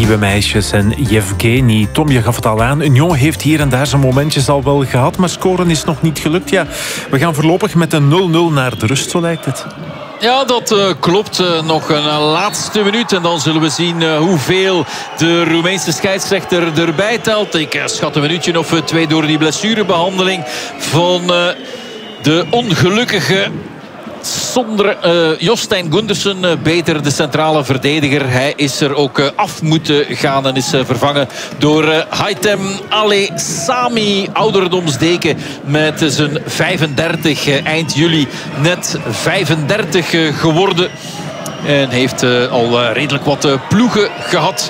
nieuwe meisjes en Yevgeny. Tom, je gaf het al aan. Union heeft hier en daar zijn momentjes al wel gehad, maar scoren is nog niet gelukt. Ja, we gaan voorlopig met een 0-0 naar de rust, zo lijkt het. Ja, dat klopt. Nog een laatste minuut. En dan zullen we zien hoeveel de Roemeense scheidsrechter erbij telt. Ik schat een minuutje of 2 door die blessurebehandeling van de ongelukkige Jostein Gundersen, beter de centrale verdediger. Hij is er ook af moeten gaan en is vervangen door Haitham Ale Sami, ouderdomsdeken met zijn 35. Eind juli net 35 geworden. En heeft al redelijk wat ploegen gehad.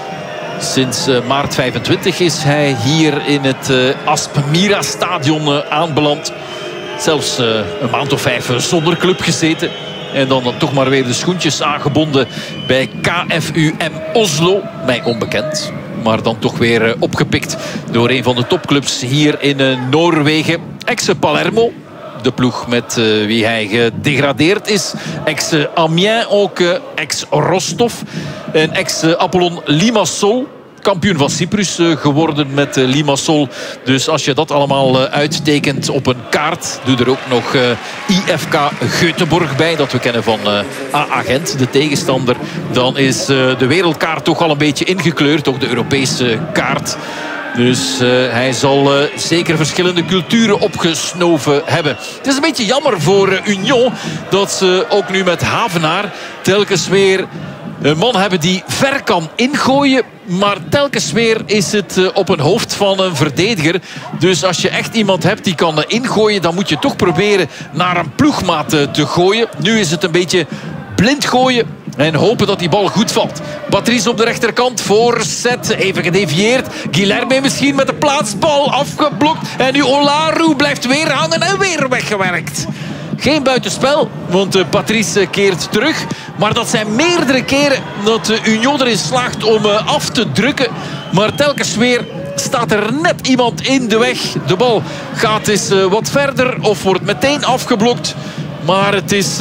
Sinds maart 25 is hij hier in het Aspmira stadion aanbeland. Zelfs een maand of 5 zonder club gezeten. En dan toch maar weer de schoentjes aangebonden bij KFUM Oslo. Mij onbekend. Maar dan toch weer opgepikt door een van de topclubs hier in Noorwegen. Ex-Palermo. De ploeg met wie hij gedegradeerd is. Ex-Amiens ook. Ex-Rostov. En ex-Apollon Limassol. Kampioen van Cyprus geworden met Limassol. Dus als je dat allemaal uittekent op een kaart, doe er ook nog IFK Göteborg bij. Dat we kennen van AA Gent, de tegenstander. Dan is de wereldkaart toch al een beetje ingekleurd. Ook de Europese kaart. Dus hij zal zeker verschillende culturen opgesnoven hebben. Het is een beetje jammer voor Union dat ze ook nu met Havenaar telkens weer een man hebben die ver kan ingooien. Maar telkens weer is het op een hoofd van een verdediger. Dus als je echt iemand hebt die kan ingooien, dan moet je toch proberen naar een ploegmaat te gooien. Nu is het een beetje blind gooien en hopen dat die bal goed valt. Patrice op de rechterkant, voorzet, even gedevieerd. Guilherme misschien met de plaatsbal afgeblokt. En nu Olaru blijft weer hangen en weer weggewerkt. Geen buitenspel, want Patrice keert terug. Maar dat zijn meerdere keren dat Union erin slaagt om af te drukken. Maar telkens weer staat er net iemand in de weg. De bal gaat eens wat verder of wordt meteen afgeblokt. Maar het is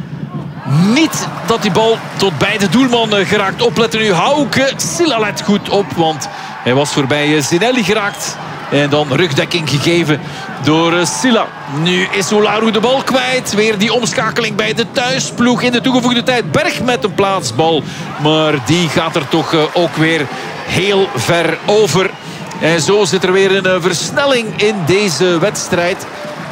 niet dat die bal tot bij de doelman geraakt. Opletten nu, Hauke Silla let goed op, want hij was voorbij Zinelli geraakt. En dan rugdekking gegeven door Silla. Nu is Olaru de bal kwijt. Weer die omschakeling bij de thuisploeg in de toegevoegde tijd. Berg met een plaatsbal. Maar die gaat er toch ook weer heel ver over. En zo zit er weer een versnelling in deze wedstrijd.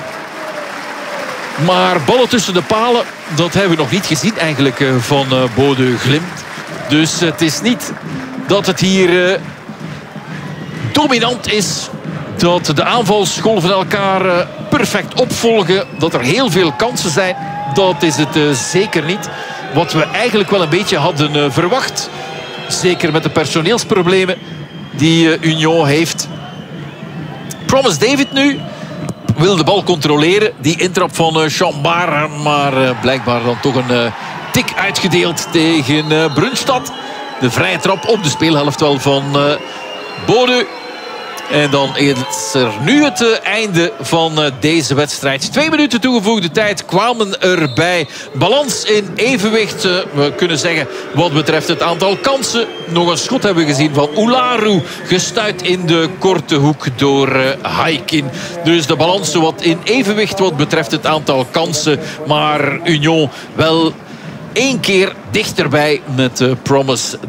Maar ballen tussen de palen, dat hebben we nog niet gezien eigenlijk van Bodø Glimt. Dus het is niet dat het hier dominant is. Dat de aanvalsgolven elkaar perfect opvolgen. Dat er heel veel kansen zijn. Dat is het zeker niet. Wat we eigenlijk wel een beetje hadden verwacht. Zeker met de personeelsproblemen die Union heeft. Promise David nu wil de bal controleren. Die intrap van Chambard. Maar blijkbaar dan toch een tik uitgedeeld tegen Brunstad. De vrije trap op de speelhelft wel van Bodø. En dan is er nu het einde van deze wedstrijd. 2 minuten toegevoegde tijd kwamen erbij. Balans in evenwicht, we kunnen zeggen, wat betreft het aantal kansen. Nog een schot hebben we gezien van Olaru. Gestuit in de korte hoek door Haikin. Dus de balans wat in evenwicht wat betreft het aantal kansen. Maar Union wel 1 keer dichterbij met Promise